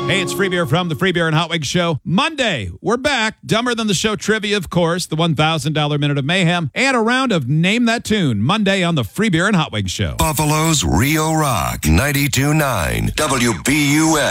Hey, it's Free Beer from the Free Beer and Hot Wings Show. Monday, we're back. Dumber Than the Show trivia, of course, the $1,000 Minute of Mayhem, and a round of Name That Tune. Monday on the Free Beer and Hot Wings Show. Buffalo's Rio Rock 92.9 WBUF.